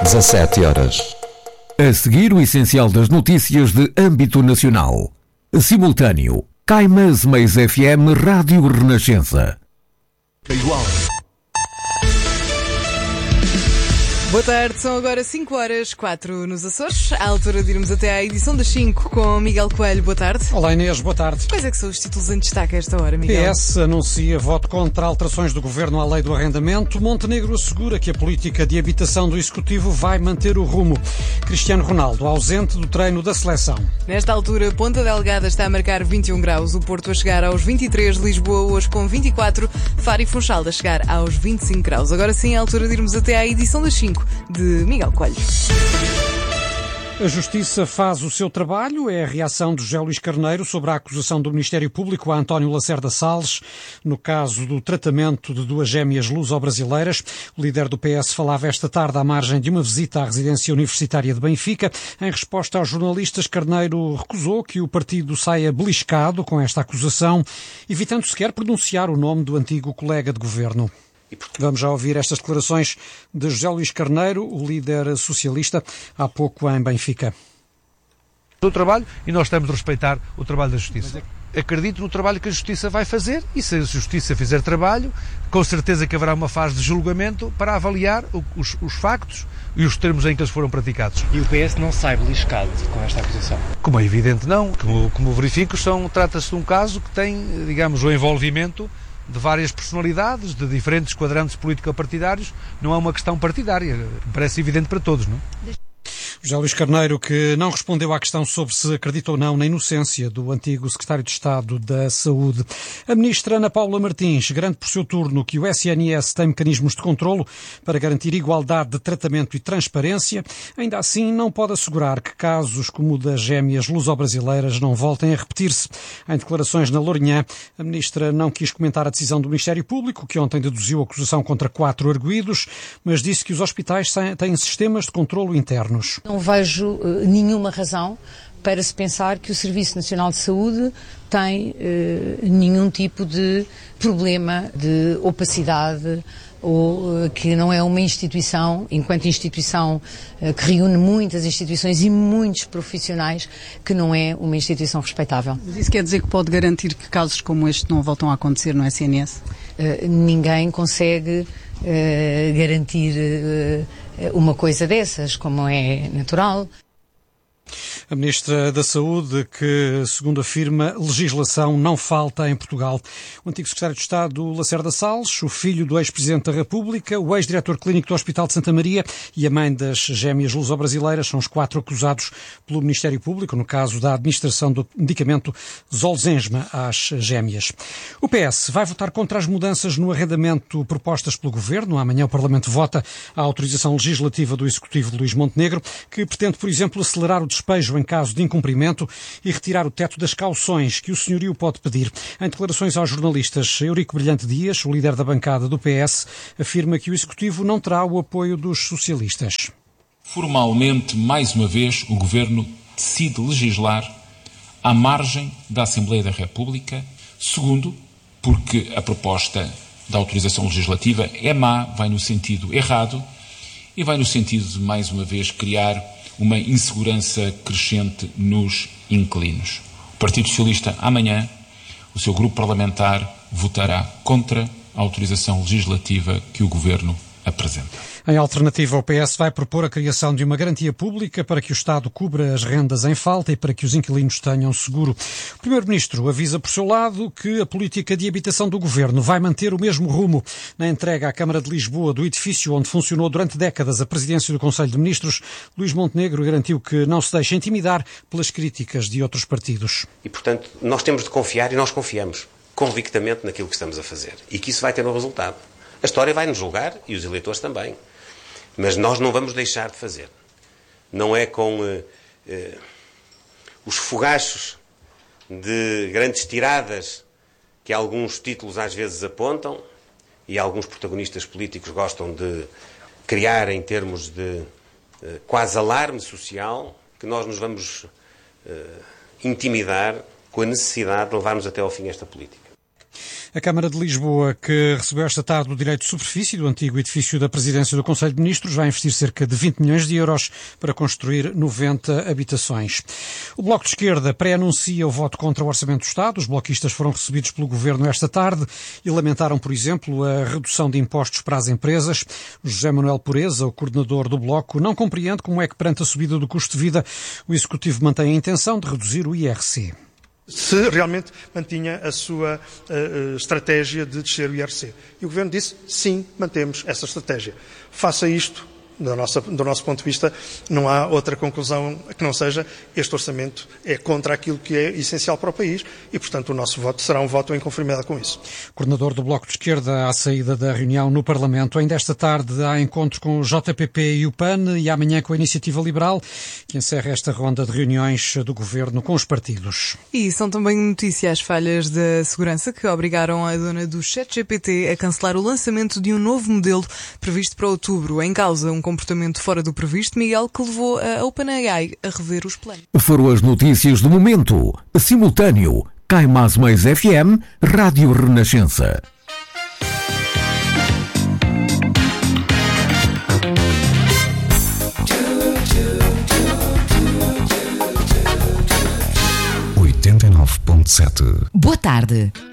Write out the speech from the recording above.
17 horas. A seguir, o essencial das notícias de âmbito nacional. Simultâneo. Caimãs Mais FM Rádio Renascença. Igual. Boa tarde, são agora 5h04 nos Açores, à altura de irmos até à edição das 5 com Miguel Coelho. Boa tarde. Olá Inês, boa tarde. Quais é que são os títulos em destaque a esta hora, Miguel? PS anuncia voto contra alterações do Governo à lei do arrendamento. Montenegro assegura que a política de habitação do Executivo vai manter o rumo. Cristiano Ronaldo, ausente do treino da seleção. Nesta altura, Ponta Delgada está a marcar 21 graus, o Porto a chegar aos 23, Lisboa hoje com 24, Faro e Funchal a chegar aos 25 graus. Agora sim, é a altura de irmos até à edição das 5 de Miguel Coelho. A Justiça faz o seu trabalho, é a reação de José Luís Carneiro sobre a acusação do Ministério Público a António Lacerda Salles no caso do tratamento de duas gêmeas luso-brasileiras. O líder do PS falava esta tarde à margem de uma visita à residência universitária de Benfica. Em resposta aos jornalistas, Carneiro recusou que o partido saia beliscado com esta acusação, evitando sequer pronunciar o nome do antigo colega de governo. Vamos já ouvir estas declarações de José Luís Carneiro, o líder socialista, há pouco em Benfica. O trabalho, e nós temos de respeitar o trabalho da Justiça. Acredito no trabalho que a Justiça vai fazer, e se a Justiça fizer trabalho, com certeza que haverá uma fase de julgamento para avaliar os factos e os termos em que eles foram praticados. E o PS não sai beliscado com esta acusação? Como é evidente, não. Como verifico, trata-se de um caso que tem, digamos, o envolvimento de várias personalidades, de diferentes quadrantes político-partidários. Não é uma questão partidária, parece evidente para todos, não é? José Luís Carneiro, que não respondeu à questão sobre se acredita ou não na inocência do antigo secretário de Estado da Saúde. A ministra Ana Paula Martins garante por seu turno que o SNS tem mecanismos de controlo para garantir igualdade de tratamento e transparência. Ainda assim, não pode assegurar que casos como o das gêmeas luso-brasileiras não voltem a repetir-se. Em declarações na Lourinhã, a ministra não quis comentar a decisão do Ministério Público, que ontem deduziu a acusação contra 4 arguidos, mas disse que os hospitais têm sistemas de controlo internos. Não vejo nenhuma razão para se pensar que o Serviço Nacional de Saúde tem nenhum tipo de problema de opacidade ou que não é uma instituição, enquanto instituição que reúne muitas instituições e muitos profissionais, que não é uma instituição respeitável. Mas isso quer dizer que pode garantir que casos como este não voltam a acontecer no SNS? Ninguém consegue garantir uma coisa dessas, como é natural. A Ministra da Saúde, que, segundo afirma, legislação não falta em Portugal. O antigo Secretário de Estado, Lacerda Salles, o filho do ex-Presidente da República, o ex-Diretor Clínico do Hospital de Santa Maria e a mãe das gêmeas luso-brasileiras são os 4 acusados pelo Ministério Público, no caso da administração do medicamento Zolgensma às gêmeas. O PS vai votar contra as mudanças no arrendamento propostas pelo Governo. Amanhã o Parlamento vota a autorização legislativa do Executivo de Luís Montenegro, que pretende, por exemplo, acelerar o despejo em caso de incumprimento e retirar o teto das cauções que o senhorio pode pedir. Em declarações aos jornalistas, Eurico Brilhante Dias, o líder da bancada do PS, afirma que o Executivo não terá o apoio dos socialistas. Formalmente, mais uma vez, o Governo decide legislar à margem da Assembleia da República. Segundo, porque a proposta da autorização legislativa é má, vai no sentido errado e vai no sentido de, mais uma vez, criar uma insegurança crescente nos inquilinos. O Partido Socialista, amanhã, o seu grupo parlamentar votará contra a autorização legislativa que o Governo apresenta. Em alternativa, o PS vai propor a criação de uma garantia pública para que o Estado cubra as rendas em falta e para que os inquilinos tenham seguro. O Primeiro-Ministro avisa por seu lado que a política de habitação do Governo vai manter o mesmo rumo. Na entrega à Câmara de Lisboa do edifício onde funcionou durante décadas a presidência do Conselho de Ministros, Luís Montenegro garantiu que não se deixa intimidar pelas críticas de outros partidos. E, portanto, nós temos de confiar e nós confiamos convictamente naquilo que estamos a fazer e que isso vai ter um resultado. A história vai nos julgar e os eleitores também. Mas nós não vamos deixar de fazer. Não é com os fogachos de grandes tiradas que alguns títulos às vezes apontam e alguns protagonistas políticos gostam de criar em termos de quase alarme social, que nós nos vamos intimidar com a necessidade de levarmos até ao fim esta política. A Câmara de Lisboa, que recebeu esta tarde o direito de superfície do antigo edifício da Presidência do Conselho de Ministros, vai investir cerca de 20 milhões de euros para construir 90 habitações. O Bloco de Esquerda pré-anuncia o voto contra o Orçamento do Estado. Os bloquistas foram recebidos pelo Governo esta tarde e lamentaram, por exemplo, a redução de impostos para as empresas. José Manuel Pureza, o coordenador do Bloco, não compreende como é que, perante a subida do custo de vida, o Executivo mantém a intenção de reduzir o IRC. Se realmente mantinha a sua estratégia de descer o IRC. E o Governo disse, sim, mantemos essa estratégia. Faça isto, do nosso ponto de vista, não há outra conclusão que não seja este orçamento é contra aquilo que é essencial para o país e, portanto, o nosso voto será um voto em conformidade com isso. Coordenador do Bloco de Esquerda à saída da reunião no Parlamento. Ainda esta tarde há encontro com o JPP e o PAN e amanhã com a Iniciativa Liberal, que encerra esta ronda de reuniões do Governo com os partidos. E são também notícias as falhas da segurança que obrigaram a dona do ChatGPT a cancelar o lançamento de um novo modelo previsto para outubro. Em causa, um comportamento fora do previsto, Miguel, que levou a OpenAI a rever os planos. Foram as notícias do momento. Simultâneo, Caimás Mais FM, Rádio Renascença. Boa tarde.